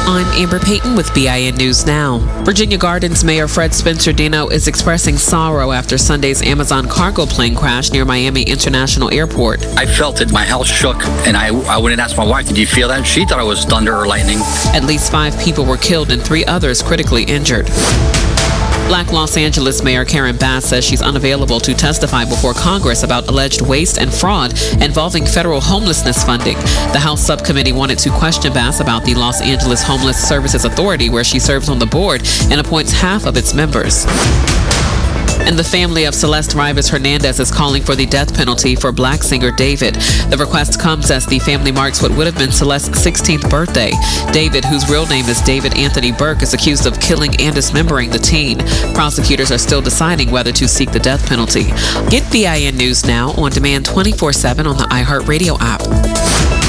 I'm Amber Payton with BIN News Now. Virginia Gardens Mayor Fred Spencer-Dino is expressing sorrow after Sunday's Amazon cargo plane crash near Miami International Airport. I felt it. My house shook, and I went and asked my wife, did you feel that? She thought it was thunder or lightning. At least 5 people were killed and 3 others critically injured. Black Los Angeles Mayor Karen Bass says she's unavailable to testify before Congress about alleged waste and fraud involving federal homelessness funding. The House subcommittee wanted to question Bass about the Los Angeles Homeless Services Authority, where she serves on the board and appoints half of its members. And the family of Celeste Rivas Hernandez is calling for the death penalty for black singer David. The request comes as the family marks what would have been Celeste's 16th birthday. David, whose real name is David Anthony Burke, is accused of killing and dismembering the teen. Prosecutors are still deciding whether to seek the death penalty. Get BIN News Now on demand 24/7 on the iHeartRadio app.